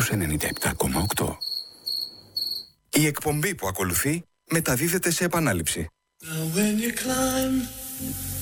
στους 97,8. Η εκπομπή που ακολουθεί μεταδίδεται σε επανάληψη. Now when you climb